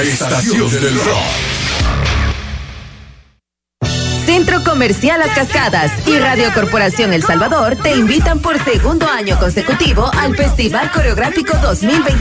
La estación del rock. Centro Comercial Las Cascadas y Radio Corporación El Salvador te invitan por segundo año consecutivo al Festival Coreográfico 2023.